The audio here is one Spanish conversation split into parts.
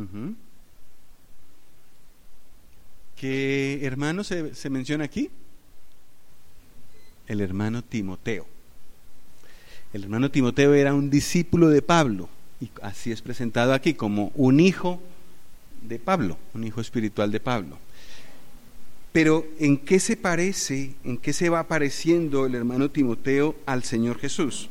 Uh-huh. ¿Qué hermano se menciona aquí? El hermano Timoteo. El hermano Timoteo era un discípulo de Pablo, y así es presentado aquí como un hijo de Pablo, un hijo espiritual de Pablo. Pero ¿en qué se parece, en qué se va pareciendo el hermano Timoteo al Señor Jesús?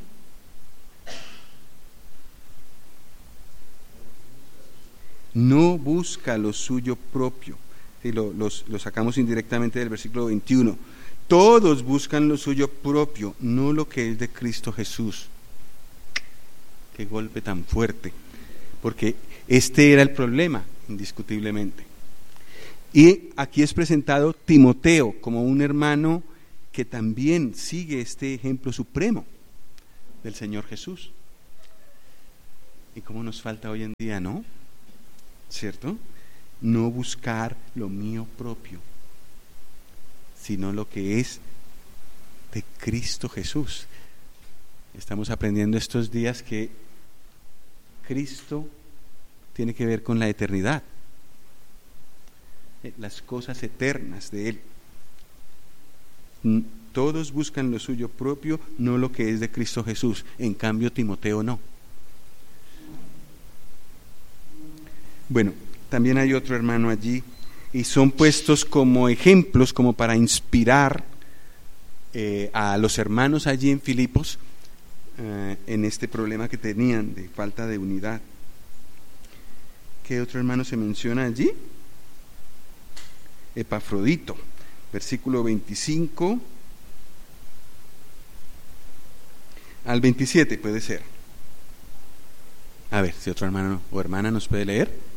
No busca lo suyo propio. Sí, lo sacamos indirectamente del versículo 21. Todos buscan lo suyo propio, no lo que es de Cristo Jesús. Qué golpe tan fuerte, porque este era el problema, indiscutiblemente. Y aquí es presentado Timoteo como un hermano que también sigue este ejemplo supremo del Señor Jesús. ¿Y cómo nos falta hoy en día, no? ¿Cierto? No buscar lo mío propio, sino lo que es de Cristo Jesús. Estamos aprendiendo estos días que Cristo tiene que ver con la eternidad, las cosas eternas de Él. Todos buscan lo suyo propio, no lo que es de Cristo Jesús. En cambio, Timoteo no. Bueno, también hay otro hermano allí, y son puestos como ejemplos, como para inspirar a los hermanos allí en Filipos en este problema que tenían de falta de unidad. ¿Qué otro hermano se menciona allí? Epafrodito, versículo 25 al 27 puede ser. A ver, si otro hermano o hermana nos puede leer.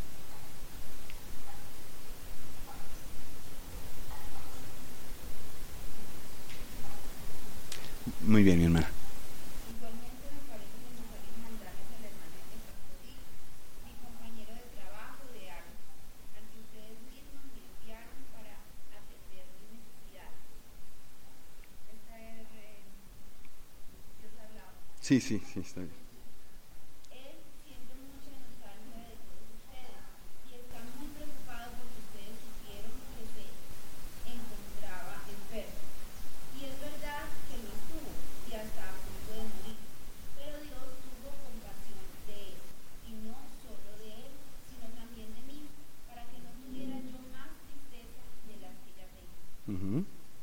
Muy bien, mi hermana. Igualmente me parece necesario mandarles al hermano Epafrodito, mi compañero de trabajo de armas, al que ustedes mismos me enviaron para atender mi necesidad. Esta es Dios hablaba. Sí, está bien. Él siente mucha nostalgia de todos ustedes y está muy preocupado porque ustedes supieron que se encontraba enfermo. Y es verdad que lo estuvo y hasta a punto de morir, pero Dios tuvo compasión de él, y no solo de él, sino también de mí, para que no tuviera yo más tristeza de la que ya tengo. Uh-huh.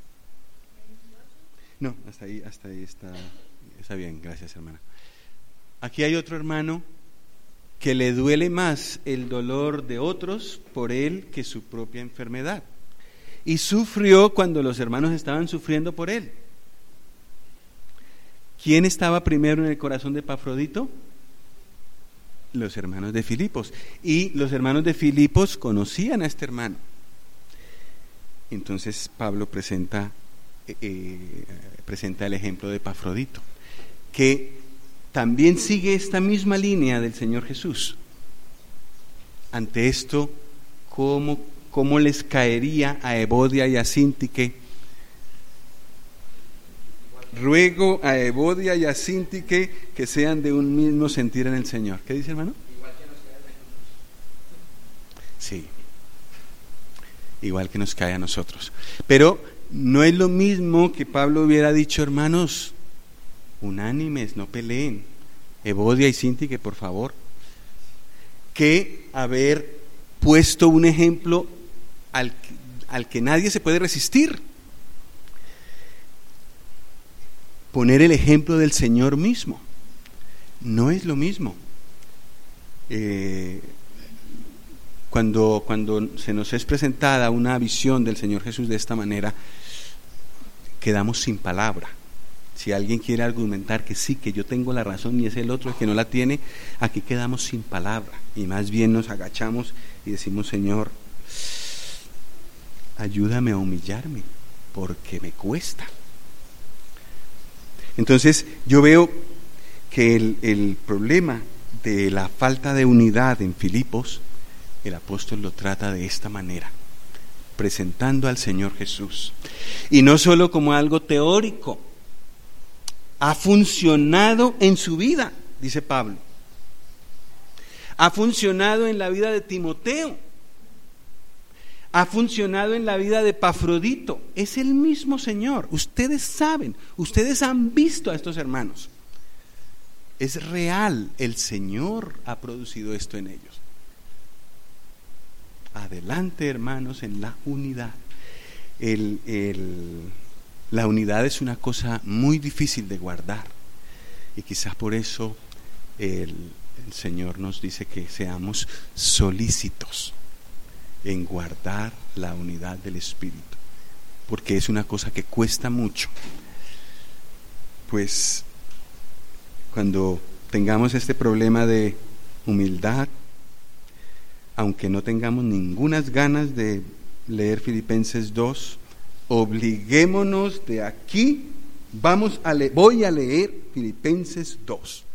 28. No, hasta ahí está bien, gracias, hermana. Aquí hay otro hermano que le duele más el dolor de otros por él que su propia enfermedad, y sufrió cuando los hermanos estaban sufriendo por él. ¿Quién estaba primero en el corazón de Epafrodito? Los hermanos de Filipos. Y los hermanos de Filipos conocían a este hermano. Entonces Pablo presenta el ejemplo de Epafrodito, que también sigue esta misma línea del Señor Jesús. Ante esto, ¿cómo les caería a Evodia y a Síntique? Ruego a Evodia y a Síntique que sean de un mismo sentir en el Señor. ¿Qué dice, hermano? Igual que nos cae a nosotros. Sí, igual que nos cae a nosotros. Pero no es lo mismo que Pablo hubiera dicho, hermanos, unánimes, no peleen, Evodia y Síntique, por favor, que haber puesto un ejemplo al que nadie se puede resistir. Poner el ejemplo del Señor mismo. No es lo mismo. Cuando se nos es presentada una visión del Señor Jesús de esta manera, quedamos sin palabra. Si alguien quiere argumentar que sí, que yo tengo la razón y es el otro el que no la tiene, aquí quedamos sin palabra, y más bien nos agachamos y decimos, Señor, ayúdame a humillarme, porque me cuesta. Entonces yo veo que el problema de la falta de unidad en Filipos, el apóstol lo trata de esta manera, presentando al Señor Jesús, y no solo como algo teórico, ha funcionado en su vida, dice Pablo. Ha funcionado en la vida de Timoteo. Ha funcionado en la vida de Epafrodito. Es el mismo Señor. Ustedes saben, ustedes han visto a estos hermanos. Es real, el Señor ha producido esto en ellos. Adelante, hermanos, en la unidad. La unidad es una cosa muy difícil de guardar, y quizás por eso el Señor nos dice que seamos solícitos en guardar la unidad del Espíritu, porque es una cosa que cuesta mucho. Pues cuando tengamos este problema de humildad, aunque no tengamos ningunas ganas de leer Filipenses 2, obliguémonos de aquí, voy a leer Filipenses 2.